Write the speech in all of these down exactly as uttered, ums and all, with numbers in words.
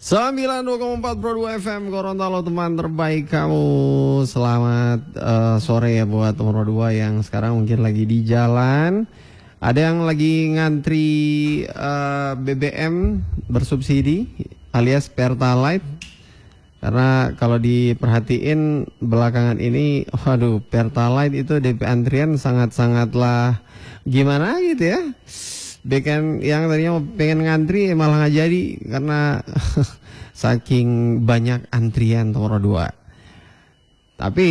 sembilan puluh dua koma empat Pro dua F M Gorontalo, teman terbaik kamu. Selamat uh, sore ya buat teman Pro dua yang sekarang mungkin lagi di jalan. Ada yang lagi ngantri uh, B B M bersubsidi alias Pertalite. Karena kalau diperhatiin belakangan ini, waduh, Pertalite itu D P antrian sangat-sangatlah gimana gitu ya. Bahkan yang tadinya pengen ngantri malah nggak jadi karena saking banyak antrian nomor dua. Tapi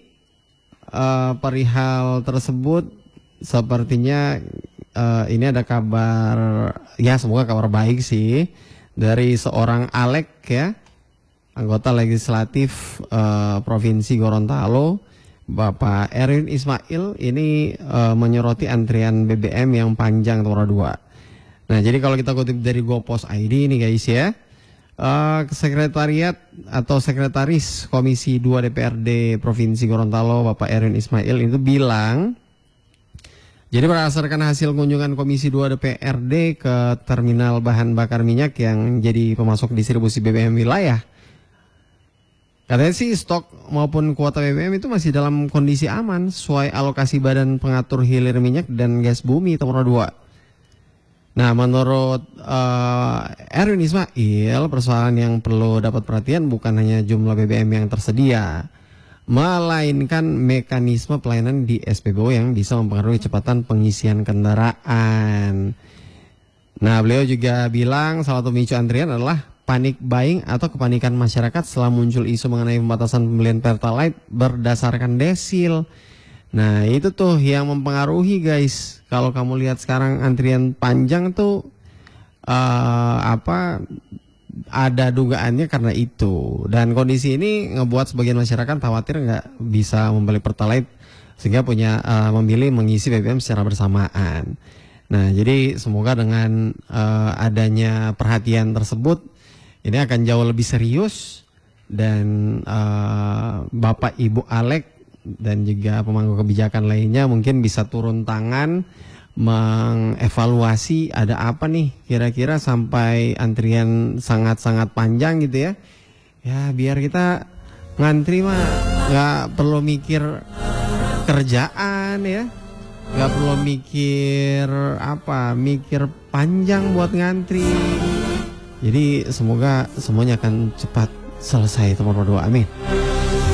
uh, perihal tersebut sepertinya uh, ini ada kabar, ya semoga kabar baik sih, dari seorang Alek ya, anggota legislatif uh, Provinsi Gorontalo, Bapak Erwin Ismail ini uh, menyoroti antrian B B M yang panjang nomor dua. Nah, jadi kalau kita kutip dari GoPos I D ini guys ya, uh, sekretariat atau sekretaris Komisi dua D P R D Provinsi Gorontalo Bapak Erwin Ismail itu bilang, jadi berdasarkan hasil kunjungan Komisi dua D P R D ke terminal bahan bakar minyak yang jadi pemasok distribusi B B M wilayah, katanya sih stok maupun kuota B B M itu masih dalam kondisi aman sesuai alokasi Badan Pengatur Hilir Minyak dan Gas Bumi nomor dua. Nah, menurut uh, Erwin Ismail, persoalan yang perlu dapat perhatian bukan hanya jumlah B B M yang tersedia, melainkan mekanisme pelayanan di S P B U yang bisa mempengaruhi kecepatan pengisian kendaraan. Nah, beliau juga bilang salah satu pemicu antrian adalah panik buying atau kepanikan masyarakat setelah muncul isu mengenai pembatasan pembelian Pertalite berdasarkan desil. Nah, itu tuh yang mempengaruhi guys. Kalau kamu lihat sekarang antrian panjang tuh uh, apa ada dugaannya karena itu. Dan kondisi ini ngebuat sebagian masyarakat khawatir nggak bisa membeli Pertalite sehingga punya uh, memilih mengisi B B M secara bersamaan. Nah, jadi semoga dengan uh, adanya perhatian tersebut ini akan jauh lebih serius dan uh, Bapak Ibu Alek dan juga pemangku kebijakan lainnya mungkin bisa turun tangan mengevaluasi ada apa nih kira-kira sampai antrian sangat-sangat panjang gitu ya. Ya biar kita ngantri mah nggak perlu mikir kerjaan ya, nggak perlu mikir apa, mikir panjang buat ngantri. Jadi semoga semuanya akan cepat selesai teman-teman, amin.